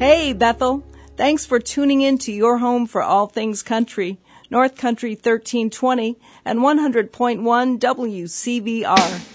Hey, Bethel. Thanks for tuning in to your home for all things country, North Country 1320 and 100.1 WCVR.